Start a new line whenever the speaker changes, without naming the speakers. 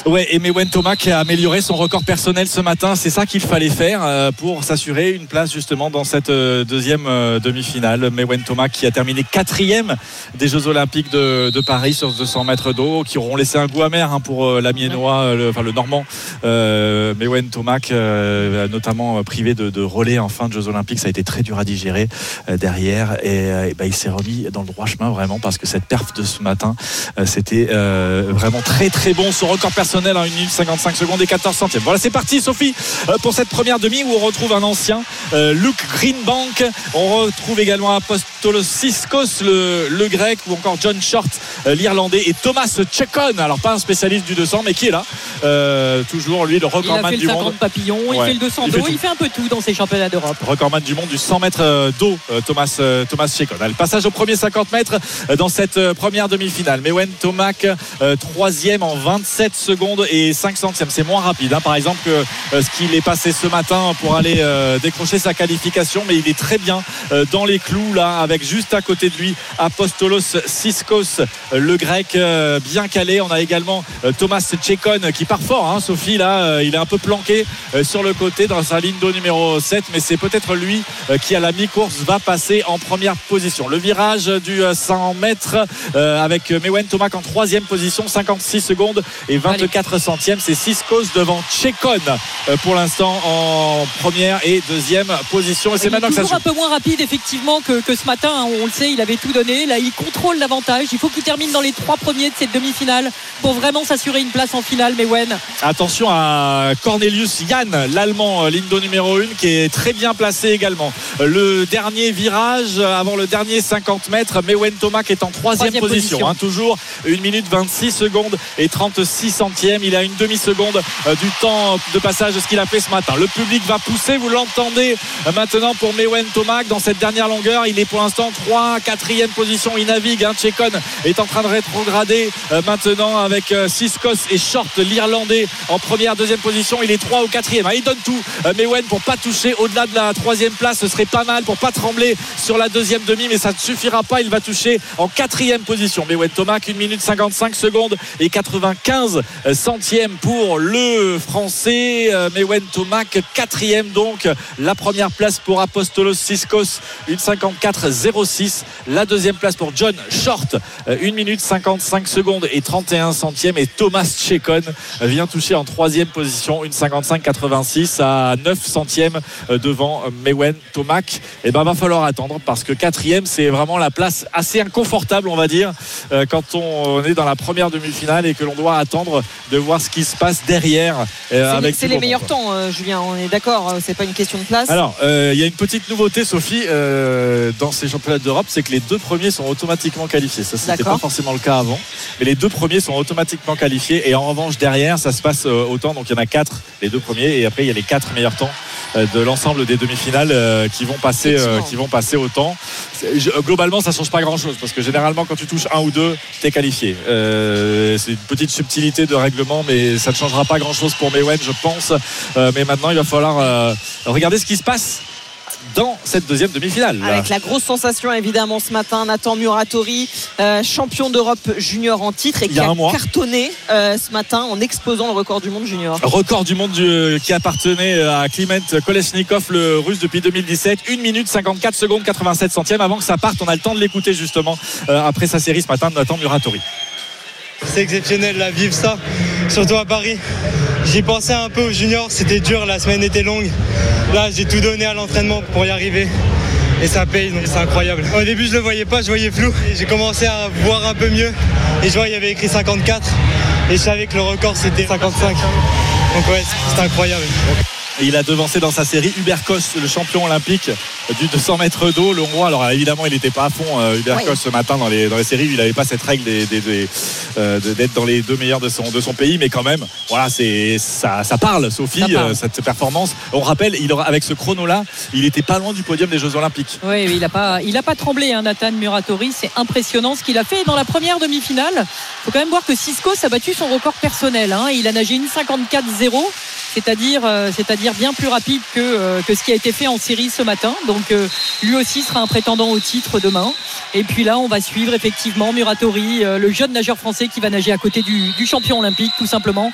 Ouais, et Mewen Tomac a amélioré son record personnel ce matin. C'est ça qu'il fallait faire pour s'assurer une place justement dans cette deuxième demi-finale. Mewen Tomac qui a terminé 4e des Jeux Olympiques de Paris sur 200 mètres d'eau, qui auront laissé un goût amer pour l'Amiénois, le Normand. Mewen Tomac, notamment privé de relais en fin de Jeux Olympiques, ça a été très dur à digérer derrière. Et il s'est remis dans le droit chemin vraiment, parce que cette perf de ce matin, c'était vraiment très très bon. Son record personnel, 1 minute 55 secondes et 14 centièmes. Voilà, c'est parti Sophie pour cette première demi, où on retrouve un ancien, Luke Greenbank. On retrouve également Apostolos Siskos, le grec, ou encore John Short, l'Irlandais, et Thomas Chekon, alors pas un spécialiste du 200 mais qui est là, toujours lui le recordman du monde. Il a fait le 50
papillon, il fait le 200 d'eau, il fait un peu tout dans ces championnats d'Europe.
Recordman du monde du 100 mètres d'eau, Thomas Chekon. Le passage au premier 50 mètres dans cette première demi-finale. Mewen Tomac 3e en 27 secondes et 5 centièmes. C'est moins rapide par exemple que ce qu'il est passé ce matin pour aller décrocher sa qualification, mais il est très bien dans les clous là, avec juste à côté de lui Apostolos Siskos, le grec, bien calé. On a également Thomas Chekon qui part fort, Sophie, là il est un peu planqué sur le côté dans sa ligne d'eau numéro 7, mais c'est peut-être lui qui à la mi-course va passer en première position. Le virage du 100 mètres avec Mewen Tomac en 3e position, 56 secondes et 24 centièmes. C'est Siskos devant Chekon pour l'instant en première et 2e position, et c'est maintenant que ça joue.
Un peu moins rapide effectivement que ce matin, on le sait, il avait tout donné. Là il contrôle l'avantage, il faut qu'il termine dans les 3 premiers de cette demi-finale pour vraiment s'assurer une place en finale. Mewen,
attention à Cornelius Jan, l'Allemand, ligne d'eau numéro 1, qui est très bien placé également. Le dernier virage avant le dernier 50 mètres, Mewen Tomac est en 3e position. Toujours 1 minute 26 secondes et 36 centièmes. Il a une demi-seconde du temps de passage de ce qu'il a fait ce matin. Le public va pousser, vous l'entendez maintenant pour Mewen Tomac dans cette dernière longueur. Il est pour l'instant 4e position, il navigue. Chekon est en train de rétrograder maintenant avec Siskos et Short, l'Irlandais, en première, 2e position. Il est 3 ou 4e. Il donne tout, Mewen, pour pas toucher au-delà de la 3e place. Ce serait pas mal pour pas trembler sur la 2e demi, mais ça ne suffira pas. Il va toucher en 4e position. Mewen Tomac, 1 minute 55 secondes et 95 centièmes pour le français. Mewen Tomac 4e, donc la première place pour Apostolos Siskos, 1,54,06. La 2e place pour John Short, 1 minute 55 secondes et 31 centièmes. Et Thomas Chekon vient toucher en 3e position, 1,55,86, à 9 centièmes devant Mewen Tomac. Et va falloir attendre, parce que 4e, c'est vraiment la place assez inconfortable, on va dire, quand on est dans la première demi-finale et que l'on doit attendre de voir ce qui se passe derrière.
C'est les meilleurs temps, Julien, on est d'accord, c'est pas une question de place.
Alors il y a une petite nouveauté, Sophie, dans ces championnats d'Europe, c'est que les 2 premiers sont automatiquement qualifiés. Ça, c'était pas forcément le cas avant, mais les 2 premiers sont automatiquement qualifiés, et en revanche derrière ça se passe au temps. Donc il y en a 4, les 2 premiers, et après il y a les 4 meilleurs temps de l'ensemble des demi-finales qui vont passer au temps. Globalement ça change pas grand chose, parce que généralement quand tu touches 1 ou 2, t'es qualifié. C'est une petite subtilité de règlement, mais ça ne changera pas grand chose pour Mewen, je pense. Mais maintenant il va falloir regarder ce qui se passe dans cette 2e demi-finale.
Avec la grosse sensation évidemment ce matin, Nathan Muratori, champion d'Europe junior en titre, et qui a cartonné ce matin en explosant le record du monde junior. Record
du monde qui appartenait à Kliment Kolesnikov, le russe, depuis 2017. 1 minute 54 secondes 87 centièmes. Avant que ça parte, on a le temps de l'écouter justement après sa série ce matin de Nathan Muratori.
C'est exceptionnel là, vivre ça, surtout à Paris. J'y pensais un peu aux juniors, c'était dur, la semaine était longue. Là j'ai tout donné à l'entraînement pour y arriver, et ça paye, donc c'est incroyable. Au début je le voyais pas, je voyais flou, et j'ai commencé à voir un peu mieux, et je vois il y avait écrit 54, et je savais que le record c'était 55. Donc ouais, c'était incroyable.
Et il a devancé dans sa série Hubert Kos, le champion olympique du 200 mètres d'eau, le Hongrois. Alors évidemment il n'était pas à fond, Hubert Kos, ce matin dans les séries. Il n'avait pas cette règle d'être dans les 2 meilleurs de son pays, mais quand même voilà, ça parle, Sophie, cette performance. On rappelle, avec ce chrono là, il n'était pas loin du podium des Jeux Olympiques.
Oui, il a pas tremblé, Nathan Muratori. C'est impressionnant ce qu'il a fait dans la première demi-finale. Il faut quand même voir que Siskos a battu son record personnel, il a nagé 1,54,0, c'est-à-dire bien plus rapide que ce qui a été fait en série ce matin. Donc lui aussi sera un prétendant au titre demain. Et puis là on va suivre effectivement Muratori, le jeune nageur français qui va nager à côté du champion olympique, tout simplement.